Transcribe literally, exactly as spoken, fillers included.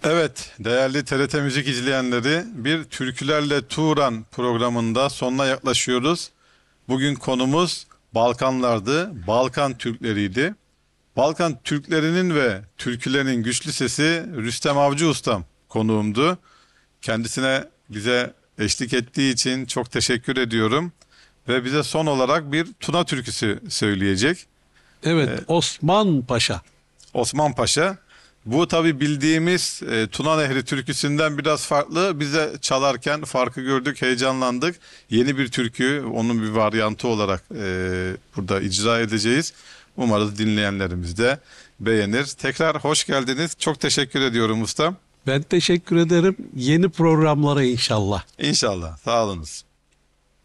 Evet, değerli T R T Müzik izleyenleri, bir Türkülerle Turan programında sonuna yaklaşıyoruz. Bugün konumuz Balkanlardı, Balkan Türkleriydi. Balkan Türklerinin ve türkülerinin güçlü sesi Rüstem Avcı Ustam konuğumdu. Kendisine bize eşlik ettiği için çok teşekkür ediyorum. Ve bize son olarak bir Tuna türküsü söyleyecek. Evet, Osman Paşa. Osman Paşa. Bu tabi bildiğimiz e, Tuna Nehri türküsünden biraz farklı. Bize çalarken farkı gördük, heyecanlandık. Yeni bir türkü, onun bir varyantı olarak e, burada icra edeceğiz. Umarız dinleyenlerimiz de beğenir. Tekrar hoş geldiniz. Çok teşekkür ediyorum ustam. Ben teşekkür ederim. Yeni programlara inşallah. İnşallah. Sağ olunuz.